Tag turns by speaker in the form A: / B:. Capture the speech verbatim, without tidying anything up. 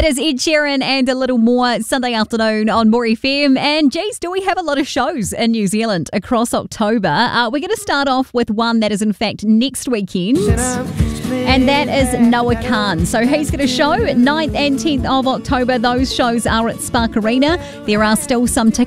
A: That is Ed Sheeran and a little more Sunday afternoon on More F M. And geez, do we have a lot of shows in New Zealand across October? Uh, we're going to start off with one that is in fact next weekend. And that is Noah Khan. So he's got a show ninth and tenth of October. Those shows are at Spark Arena. There are still some tickets